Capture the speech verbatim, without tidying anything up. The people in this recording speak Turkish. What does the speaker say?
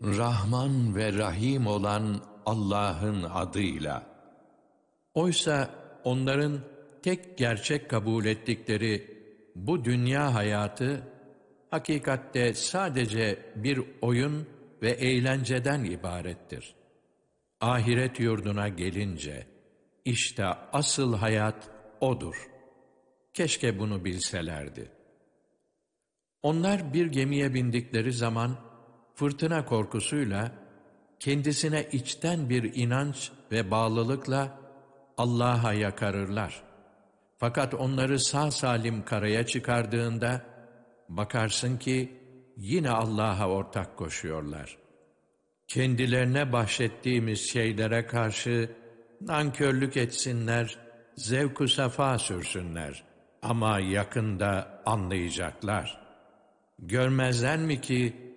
Rahman ve Rahim olan Allah'ın adıyla. Oysa onların tek gerçek kabul ettikleri bu dünya hayatı, hakikatte sadece bir oyun ve eğlenceden ibarettir. Ahiret yurduna gelince, işte asıl hayat odur. Keşke bunu bilselerdi. Onlar bir gemiye bindikleri zaman, fırtına korkusuyla, kendisine içten bir inanç ve bağlılıkla Allah'a yakarırlar. Fakat onları sağ salim karaya çıkardığında, bakarsın ki yine Allah'a ortak koşuyorlar. Kendilerine bahşettiğimiz şeylere karşı nankörlük etsinler, zevk-ü sefa sürsünler. Ama yakında anlayacaklar. Görmezler mi ki